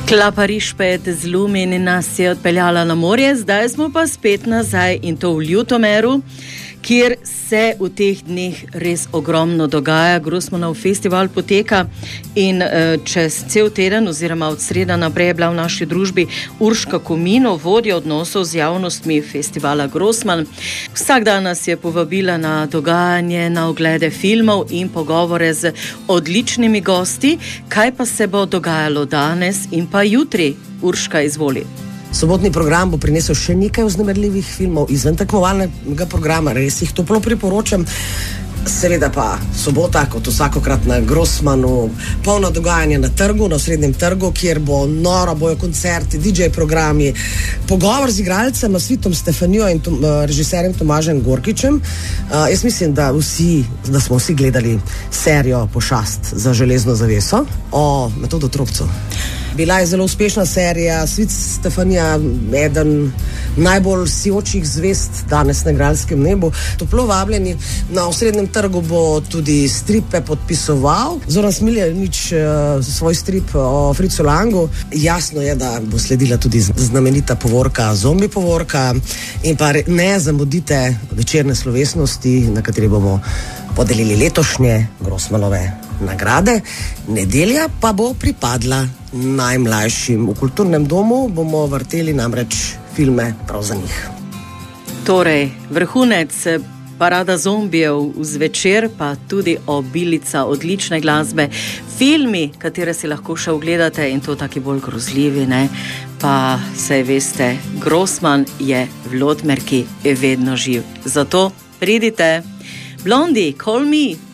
Klapariš pet z Lumin nas je odpeljala na morje, zdaj smo pa spet nazaj in to v Ljutomeru, kjer se v teh dneh res ogromno dogaja. Grossmanov festival poteka in čez cel teden oziroma od sreda naprej je bila v naši družbi Urška Komino, vodja odnosov z javnostmi festivala Grossman. Vsak dan nas je povabila na dogajanje, na oglede filmov in pogovore z odličnimi gosti. Kaj pa se bo dogajalo danes in pa jutri? Urška, izvoli. Sobotni program bo prinesel še nekaj vznemirljivih filmov izven tekmovalnega programa, res jih toplo priporočam. Seveda pa sobota, kot vsakokrat na Grossmanu, polno dogajanje na trgu, na Osrednjem trgu, kjer bo noro, bojo koncerti, DJ programi, pogovor z igralcem Svitom Stefanijo in režiserjem Tomažem Gorkičem. Jaz mislim, da smo vsi gledali serijo Pošast za železno zaveso o Metodu Trobcu. Bila je zelo uspešna serija, Svit Stefanija, eden najbolj sijočih zvest danes na igralskem nebu. Toplo vabljeni, na Osrednjem trgu bo tudi stripe podpisoval Zoran Smiljanić, svoj strip o Fritzu Langu. Jasno je, da bo sledila tudi znamenita povorka, zombi povorka, in pa ne zamudite večerne slovesnosti, na kateri bomo podelili letošnje Grossmanove nagrade. Nedelja pa bo pripadla najmlajšim. V kulturnem domu bomo vrteli namreč filme prav za njih. Torej, vrhunec parada zombijev zvečer, pa tudi obilica odlične glasbe, filmi, katere si lahko še ogledate, in to taki bolj grozljivi, ne? Pa saj veste, Grossman je v Lotmerki vedno živ. Zato pridite. Blondie, Call Me.